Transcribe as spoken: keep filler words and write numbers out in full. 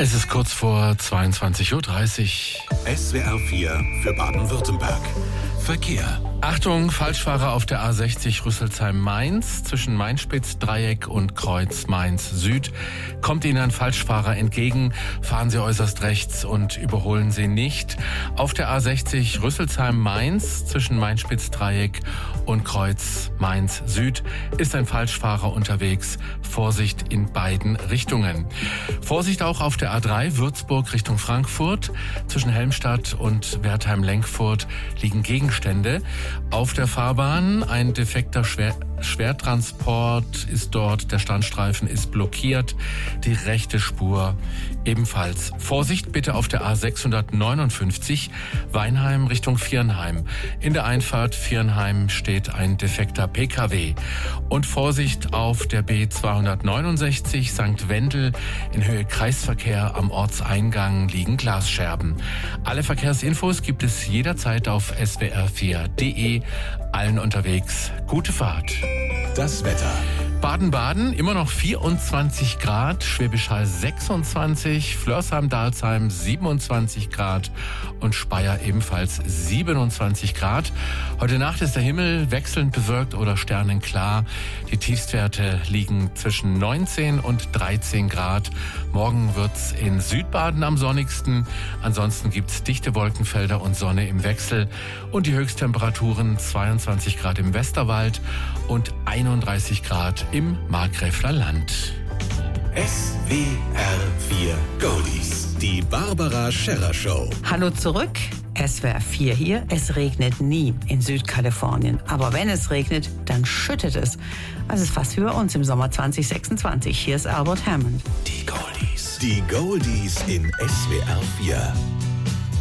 Es ist kurz vor zweiundzwanzig Uhr dreißig. S W R vier für Baden-Württemberg. Verkehr. Achtung, Falschfahrer auf der A sechzig Rüsselsheim-Mainz zwischen Mainspitz-Dreieck und Kreuz Mainz-Süd. Kommt Ihnen ein Falschfahrer entgegen, fahren Sie äußerst rechts und überholen Sie nicht. Auf der A sechzig Rüsselsheim-Mainz zwischen Mainspitz-Dreieck und Kreuz Mainz-Süd ist ein Falschfahrer unterwegs. Vorsicht in beiden Richtungen. Vorsicht auch auf der A drei Würzburg Richtung Frankfurt. Zwischen Helmstadt und Wertheim-Lenkfurt liegen Gegenstände auf der Fahrbahn. Ein defekter Schwer Schwertransport ist dort. Der Standstreifen ist blockiert. Die rechte Spur ebenfalls. Vorsicht bitte auf der A sechshundertneunundfünfzig Weinheim Richtung Viernheim. In der Einfahrt Viernheim steht ein defekter P K W. Und Vorsicht auf der B zweihundertneunundsechzig Sankt Wendel. In Höhe Kreisverkehr am Ortseingang liegen Glasscherben. Alle Verkehrsinfos gibt es jederzeit auf S W R vier punkt de. Allen unterwegs gute Fahrt. Das Wetter. Baden-Baden, immer noch vierundzwanzig Grad, Schwäbisch Hall sechsundzwanzig, Flörsheim-Dalsheim siebenundzwanzig Grad und Speyer ebenfalls siebenundzwanzig Grad. Heute Nacht ist der Himmel wechselnd bewölkt oder sternenklar. Die Tiefstwerte liegen zwischen neunzehn und dreizehn Grad. Morgen wird's in Südbaden am sonnigsten. Ansonsten gibt's dichte Wolkenfelder und Sonne im Wechsel. Und die Höchsttemperaturen zweiundzwanzig Grad im Westerwald und einunddreißig Grad im Markgräfler Land. S W R vier Goldies. Die Barbara Scherrer Show. Hallo zurück. S W R vier hier. Es regnet nie in Südkalifornien. Aber wenn es regnet, dann schüttet es. Also es ist fast wie bei uns im Sommer zwanzig sechsundzwanzig. Hier ist Albert Hammond. Die Goldies. Die Goldies in S W R vier.